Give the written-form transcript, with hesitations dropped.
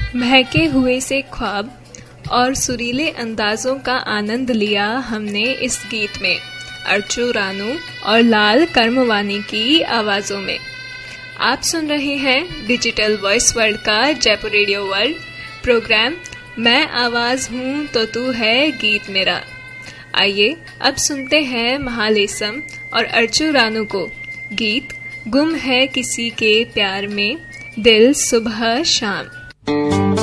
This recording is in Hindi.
महके हुए से ख्वाब और सुरीले अंदाजों का आनंद लिया हमने इस गीत में अर्चू रानू और लाल कर्मवानी की आवाज़ों में। आप सुन रहे हैं डिजिटल वॉइस वर्ल्ड का जयपुर रेडियो वर्ल्ड प्रोग्राम मैं आवाज़ हूँ तो तू है गीत मेरा। आइए अब सुनते हैं महालेसम और अर्चू रानू को गीत गुम है किसी के प्यार में दिल सुबह शाम।